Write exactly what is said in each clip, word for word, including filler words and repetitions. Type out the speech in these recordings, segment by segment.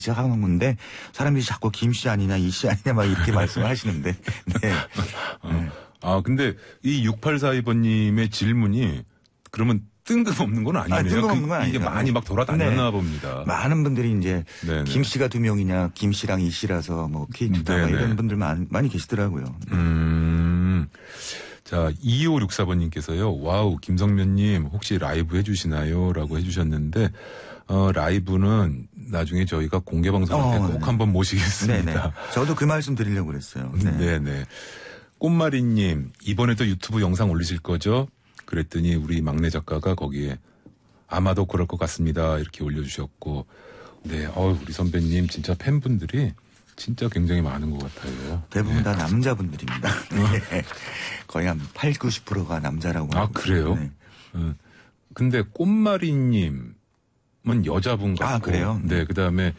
시작한 건데 사람들이 자꾸 김 씨 아니냐 이 씨 아니냐 막 이렇게 말씀을 하시는데. 네. 어. 네. 아 근데 이 육팔사이 번님의 질문이 그러면 뜬금없는 건 아니네요. 아, 뜬금없는 건 그, 이게 아니죠. 많이 막 돌아다녔나 네. 봅니다. 많은 분들이 이제 네네. 김 씨가 두 명이냐 김 씨랑 이 씨라서 뭐 케이투다 이런 분들 많이, 많이 계시더라고요. 네. 음. 자, 이오육사 번님께서요. 와우, 김성면님 혹시 라이브 해주시나요? 라고 해주셨는데 어, 라이브는 나중에 저희가 공개방송할 때 꼭 어, 한번 모시겠습니다. 네네. 저도 그 말씀 드리려고 그랬어요. 네. 네네. 꽃마리님, 이번에도 유튜브 영상 올리실 거죠? 그랬더니 우리 막내 작가가 거기에 아마도 그럴 것 같습니다. 이렇게 올려주셨고, 네, 어 우리 선배님 진짜 팬분들이 진짜 굉장히 많은 것 같아요. 대부분 네. 다 남자분들입니다. 네. 거의 한 팔, 구십 퍼센트가 남자라고. 아, 그래요? 네. 어, 근데 꽃마리님은 여자분 같고. 아, 그래요? 네, 그 다음에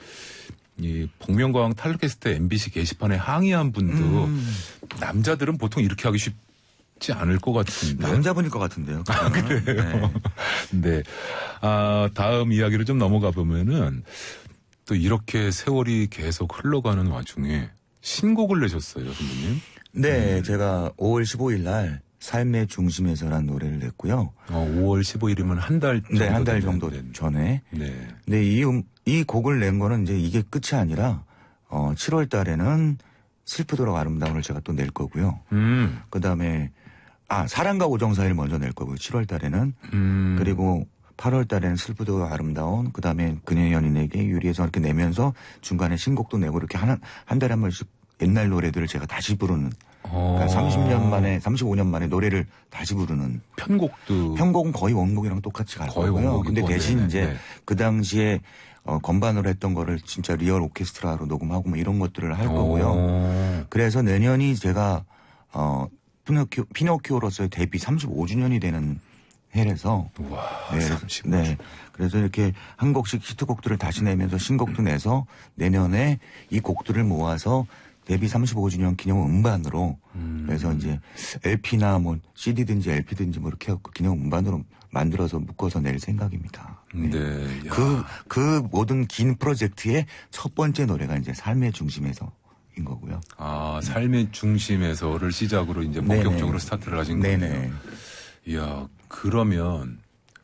이 복면가왕 탈락했을 때 엠비씨 게시판에 항의한 분도 음. 남자들은 보통 이렇게 하기 쉽지 않을 것 같은데. 남자분일 것 같은데요. 아, 그래요? 네. 네. 아, 다음 이야기로 좀 넘어가 보면은 또 이렇게 세월이 계속 흘러가는 와중에 신곡을 내셨어요, 선배님? 네, 음. 제가 오월 십오일 날 삶의 중심에서라는 노래를 냈고요. 어, 오월 십오일이면 한 달 정도. 네, 한 달 정도 됐는데. 전에. 네. 네, 이, 음, 이 곡을 낸 거는 이제 이게 끝이 아니라, 어, 칠월 달에는 슬프도록 아름다움을 제가 또 낼 거고요. 음. 그 다음에, 아, 사랑과 오정 사이를 먼저 낼 거고요. 칠월 달에는. 음. 그리고 팔월 달에는 슬프도록 아름다운, 그 다음에 그녀의 연인에게 유리해서 이렇게 내면서 중간에 신곡도 내고 이렇게 한, 한 달에 한 번씩 옛날 노래들을 제가 다시 부르는. 그러니까 삼십 년 만에, 삼십오 년 만에 노래를 다시 부르는. 편곡도. 편곡은 거의 원곡이랑 똑같이 갈 거의 거고요. 원곡이고, 근데 대신 네네, 이제 네. 그 당시에 어, 건반으로 했던 거를 진짜 리얼 오케스트라로 녹음하고 뭐 이런 것들을 할 거고요. 오. 그래서 내년이 제가 어, 피노키오, 피노키오로서의 데뷔 삼십오 주년이 되는 해라서. 와, 네, 삼십오 주. 네. 그래서 이렇게 한 곡씩 히트곡들을 다시 내면서 신곡도 내서 내년에 이 곡들을 모아서 데뷔 삼십오 주년 기념 음반으로 음. 그래서 이제 엘피나 뭐 씨디든지 엘피든지 뭐 이렇게 해갖고 기념 음반으로 만들어서 묶어서 낼 생각입니다. 네. 네. 그, 그 모든 긴 프로젝트의 첫 번째 노래가 이제 삶의 중심에서인 거고요. 아, 삶의 중심에서를 시작으로 이제 본격적으로 네네. 스타트를 하신 네네. 거예요. 이야, 그러면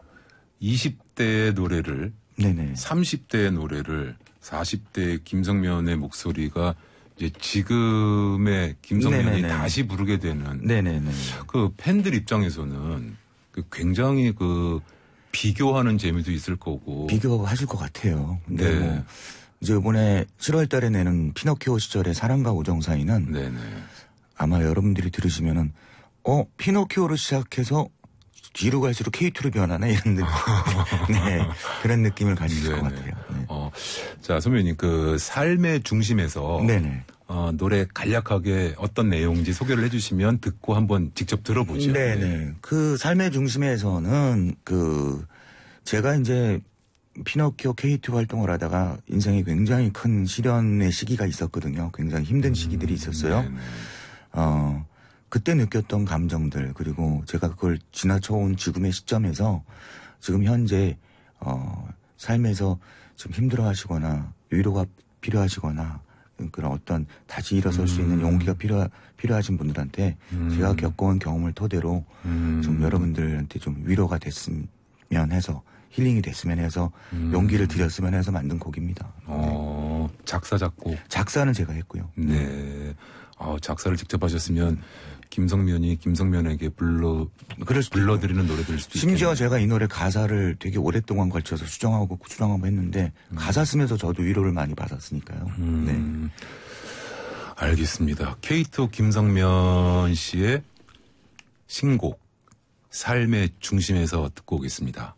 이십 대의 노래를, 네네. 삼십 대의 노래를, 사십 대의 김성면의 목소리가 이제 지금의 김성면이 네네네. 다시 부르게 되는 네네네. 그 팬들 입장에서는 그 굉장히 그 비교하는 재미도 있을 거고. 비교하실 것 같아요. 근데 네. 뭐 이제 이번에 칠월 달에 내는 피노키오 시절의 사랑과 우정 사이는 네네. 아마 여러분들이 들으시면은 어 피노키오로 시작해서 뒤로 갈수록 케이투로 변하네 이런 느낌. 네, 그런 느낌을 가지실 것 네네. 같아요. 네. 어, 자, 선배님, 그, 삶의 중심에서. 네네. 어, 노래 간략하게 어떤 내용인지 소개를 해주시면 듣고 한번 직접 들어보죠. 네네. 네. 그 삶의 중심에서는 그, 제가 이제 피노키오 케이투 활동을 하다가 인생에 굉장히 큰 시련의 시기가 있었거든요. 굉장히 힘든 시기들이 있었어요. 네네. 어, 그때 느꼈던 감정들, 그리고 제가 그걸 지나쳐온 지금의 시점에서 지금 현재, 어, 삶에서 좀 힘들어 하시거나 위로가 필요하시거나 그런 어떤 다시 일어설 수 있는 용기가 필요, 필요하신 분들한테 음. 제가 겪어온 경험을 토대로 음. 좀 여러분들한테 좀 위로가 됐으면 해서 힐링이 됐으면 해서 음. 용기를 드렸으면 해서 만든 곡입니다. 어, 작사, 작곡. 작사는 제가 했고요. 네. 어, 작사를 직접 하셨으면 김성면이 김성면에게 불러, 그럴 수도 불러드리는 노래들 수도 심지어 있겠네요. 제가 이 노래 가사를 되게 오랫동안 걸쳐서 수정하고 수정하고 했는데 음. 가사 쓰면서 저도 위로를 많이 받았으니까요. 음. 네. 알겠습니다. 케이투 김성면 씨의 신곡 삶의 중심에서 듣고 오겠습니다.